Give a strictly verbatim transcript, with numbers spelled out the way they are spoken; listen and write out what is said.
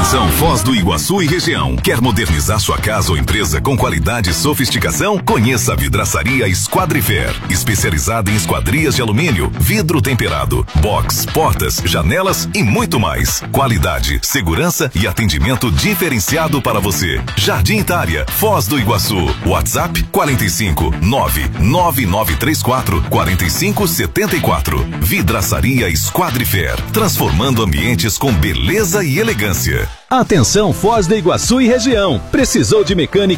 Atenção, Foz do Iguaçu e região. Quer modernizar sua casa ou empresa com qualidade e sofisticação? Conheça a Vidraçaria Esquadrifer, especializada em esquadrias de alumínio, vidro temperado, box, portas, janelas e muito mais. Qualidade, segurança e atendimento diferenciado para você. Jardim Itália, Foz do Iguaçu. WhatsApp quarenta e cinco, nove nove nove três quatro, quarenta e cinco setenta e quatro. Vidraçaria Esquadrifer, transformando ambientes com beleza e elegância. Atenção, Foz do Iguaçu e região. Precisou de mecânica